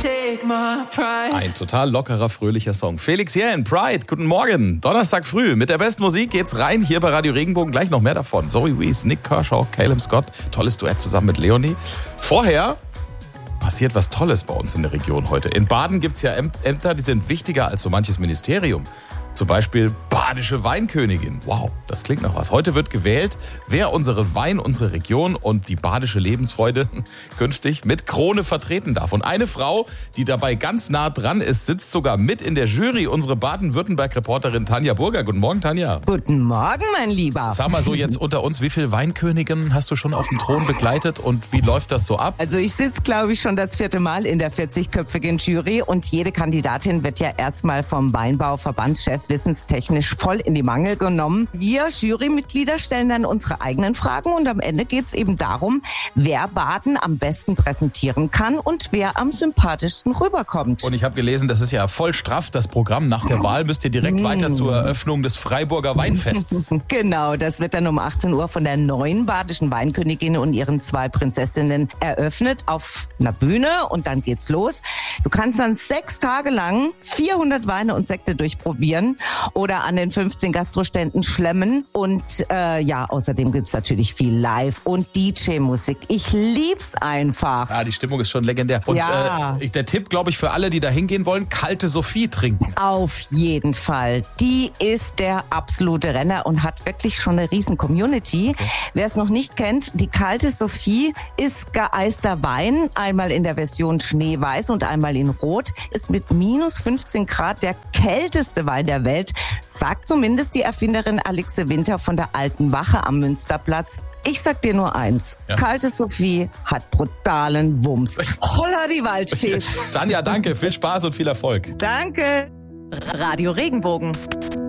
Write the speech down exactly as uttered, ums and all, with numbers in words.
Ein total lockerer, fröhlicher Song. Felix Jähn, Pride, guten Morgen. Donnerstag früh mit der besten Musik geht's rein hier bei Radio Regenbogen. Gleich noch mehr davon. Zoe Wees, Nick Kershaw, Caleb Scott. Tolles Duett zusammen mit Leonie. Vorher passiert was Tolles bei uns in der Region heute. In Baden gibt's ja Ämter, die sind wichtiger als so manches Ministerium. Zum Beispiel Badische Weinkönigin. Wow, das klingt nach was. Heute wird gewählt, wer unsere Wein, unsere Region und die badische Lebensfreude künftig mit Krone vertreten darf. Und eine Frau, die dabei ganz nah dran ist, sitzt sogar mit in der Jury. Unsere Baden-Württemberg-Reporterin Tanja Burger. Guten Morgen, Tanja. Guten Morgen, mein Lieber. Sag mal so jetzt unter uns, wie viele Weinköniginnen hast du schon auf dem Thron begleitet und wie läuft das so ab? Also ich sitze, glaube ich, schon das vierte Mal in der vierzigköpfigen Jury und jede Kandidatin wird ja erstmal vom Weinbauverbandschef wissenstechnisch voll in die Mangel genommen. Wir Jurymitglieder stellen dann unsere eigenen Fragen und am Ende geht es eben darum, wer Baden am besten präsentieren kann und wer am sympathischsten rüberkommt. Und ich habe gelesen, das ist ja voll straff, das Programm. Nach der Wahl müsst ihr direkt mmh. weiter zur Eröffnung des Freiburger Weinfests. Genau, das wird dann um achtzehn Uhr von der neuen badischen Weinkönigin und ihren zwei Prinzessinnen eröffnet auf einer Bühne und dann geht's los. Du kannst dann sechs Tage lang vierhundert Weine und Sekte durchprobieren oder an den fünfzehn Gastroständen schlemmen. Und äh, ja, außerdem gibt's natürlich viel Live- und D J-Musik. Ich lieb's einfach. Ja, die Stimmung ist schon legendär. Und ja. äh, der Tipp, glaube ich, für alle, die da hingehen wollen, kalte Sophie trinken. Auf jeden Fall. Die ist der absolute Renner und hat wirklich schon eine riesen Community. Okay. Wer es noch nicht kennt, die kalte Sophie ist geeister Wein. Einmal in der Version Schneeweiß und einmal in Rot. Ist mit minus fünfzehn Grad der kälteste Wein der Welt, sagt zumindest die Erfinderin Alixe Winter von der Alten Wache am Münsterplatz. Ich sag dir nur eins, ja. Kalte Sophie hat brutalen Wumms. Holla die Waldfee. Tanja, danke, viel Spaß und viel Erfolg. Danke. Radio Regenbogen.